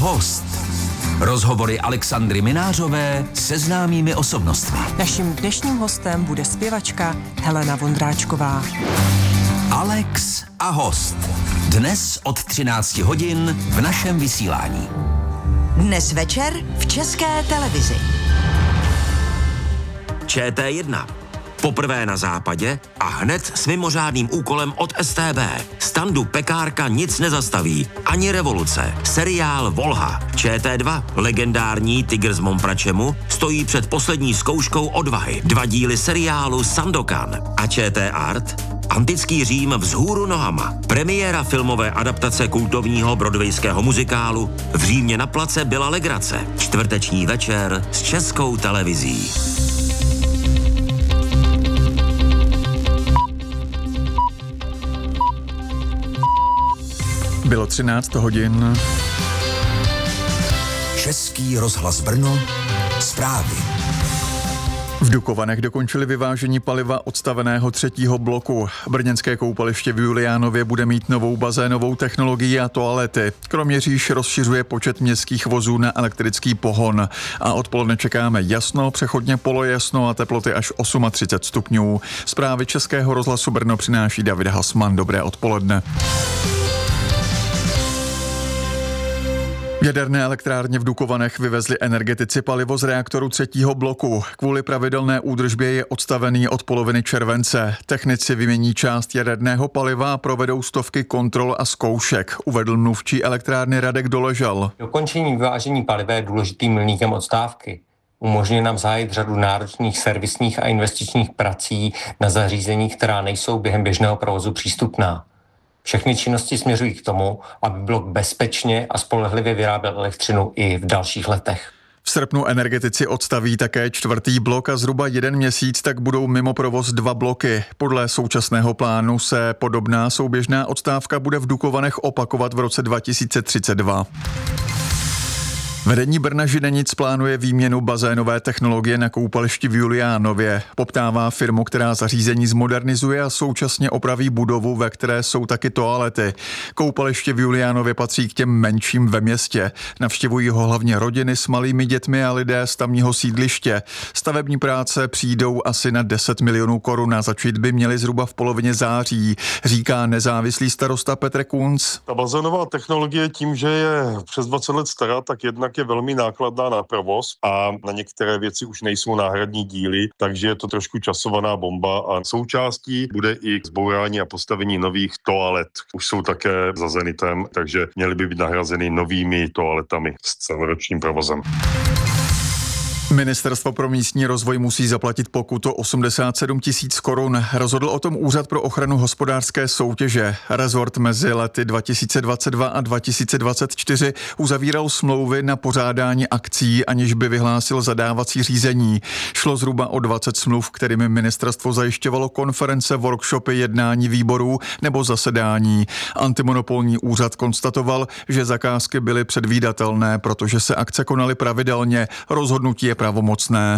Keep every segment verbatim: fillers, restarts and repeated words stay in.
host. Rozhovory Alexandry Minářové se známými osobnostmi. Naším dnešním hostem bude zpěvačka Helena Vondráčková. Alex a host. Dnes od třinácti hodin v našem vysílání. Dnes večer v České televizi. Č T jedna. Poprvé na západě a hned s mimořádným úkolem od S T B. Standu Pekárka nic nezastaví, ani revoluce. Seriál Volha. Č T dva. Legendární Tygr z Mompračemu stojí před poslední zkouškou odvahy. Dva díly seriálu Sandokan. A Č T Art. Antický Řím vzhůru nohama. Premiéra filmové adaptace kultovního broadwayského muzikálu V Římě na place byla legrace. Čtvrteční večer s Českou televizí. Bylo třináct hodin. Český rozhlas Brno. Zprávy. V Dukovanech dokončili vyvážení paliva odstaveného třetího bloku. Brněnské koupaliště v Juliánově bude mít novou bazénovou technologii a toalety. Kroměříž rozšiřuje počet městských vozů na elektrický pohon. A odpoledne čekáme jasno, přechodně polojasno a teploty až třicet osm stupňů. Zprávy Českého rozhlasu Brno přináší David Hasman. Dobré odpoledne. V jaderné elektrárně v Dukovanech vyvezli energetici palivo z reaktoru třetího bloku. Kvůli pravidelné údržbě je odstavený od poloviny července. Technici vymění část jaderného paliva a provedou stovky kontrol a zkoušek, uvedl mluvčí elektrárny Radek Doležal. Dokončení vyvážení paliva je důležitým milníkem odstávky. Umožňuje nám zahájit řadu náročných servisních a investičních prací na zařízení, která nejsou během běžného provozu přístupná. Všechny činnosti směřují k tomu, aby blok bezpečně a spolehlivě vyráběl elektřinu i v dalších letech. V srpnu energetici odstaví také čtvrtý blok a zhruba jeden měsíc tak budou mimo provoz dva bloky. Podle současného plánu se podobná souběžná odstávka bude v Dukovanech opakovat v roce dva tisíce třicet dva. Vedení Brna Židenic plánuje výměnu bazénové technologie na koupališti v Juliánově. Poptává firmu, která zařízení zmodernizuje a současně opraví budovu, ve které jsou taky toalety. Koupaliště v Juliánově patří k těm menším ve městě. Navštěvují ho hlavně rodiny s malými dětmi a lidé z tamního sídliště. Stavební práce přijdou asi na deset milionů korun a začít by měly zhruba v polovině září, říká nezávislý starosta Petr Kunc. Ta bazénová technologie tím, že je přes dvacet let stará, tak jednak je velmi nákladná na provoz a na některé věci už nejsou náhradní díly, takže je to trošku časovaná bomba a součástí bude i zbourání a postavení nových toalet. Už jsou také za Zenitem, takže měly by být nahrazeny novými toaletami s celoročním provozem. Ministerstvo pro místní rozvoj musí zaplatit pokutu osmdesát sedm tisíc korun. Rozhodl o tom Úřad pro ochranu hospodářské soutěže. Rezort mezi lety dva tisíce dvacet dva a dva tisíce dvacet čtyři uzavíral smlouvy na pořádání akcí, aniž by vyhlásil zadávací řízení. Šlo zhruba o dvacet smluv, kterými ministerstvo zajišťovalo konference, workshopy, jednání výborů nebo zasedání. Antimonopolní úřad konstatoval, že zakázky byly předvídatelné, protože se akce konaly pravidelně. Rozhodnutí je pravomocné.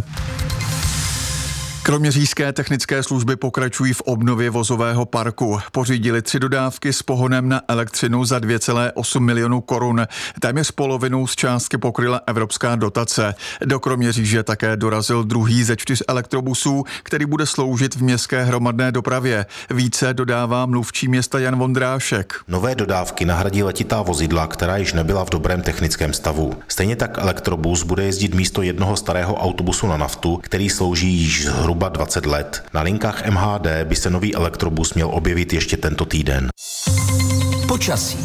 Kroměřížské technické služby pokračují v obnově vozového parku. Pořídili tři dodávky s pohonem na elektřinu za dvě celé osm milionů korun. Téměř polovinu z částky pokryla evropská dotace. Do Kroměříže také dorazil druhý ze čtyř elektrobusů, který bude sloužit v městské hromadné dopravě. Více dodává mluvčí města Jan Vondrášek. Nové dodávky nahradí letitá vozidla, která již nebyla v dobrém technickém stavu. Stejně tak elektrobus bude jezdit místo jednoho starého autobusu na naftu, který slouží již zhruba dvacet let. Na linkách M H D by se nový elektrobus měl objevit ještě tento týden. Počasí.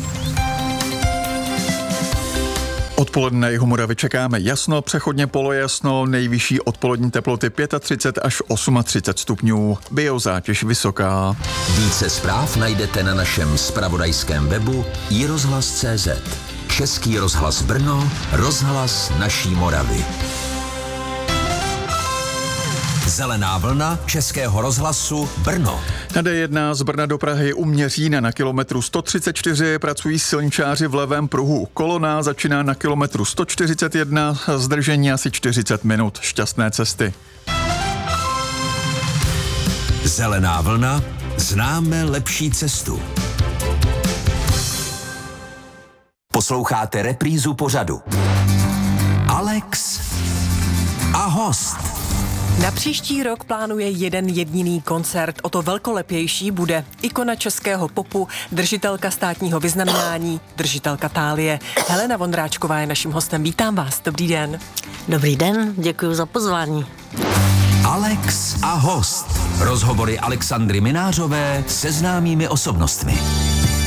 Odpoledne na jihu Moravy čekáme jasno, přechodně polojasno, nejvyšší odpolední teploty třicet pět až třicet osm stupňů. Biozátěž vysoká. Více zpráv najdete na našem zpravodajském webu i rozhlas tečka cé zet. Český rozhlas Brno, rozhlas naší Moravy. Zelená vlna Českého rozhlasu Brno. Na D jedna z Brna do Prahy u Měřína na kilometru sto třicet čtyři pracují silničáři v levém pruhu. Kolona začíná na kilometru sto čtyřicet jedna, zdržení asi čtyřicet minut. Šťastné cesty. Zelená vlna, známe lepší cestu. Posloucháte reprízu pořadu. Alex a host. Na příští rok plánuje jeden jediný koncert. O to velkolepější bude ikona českého popu, držitelka státního vyznamenání, držitelka tálie. Helena Vondráčková je naším hostem. Vítám vás. Dobrý den. Dobrý den, děkuji za pozvání. Alex a host. Rozhovory Alexandry Minářové se známými osobnostmi.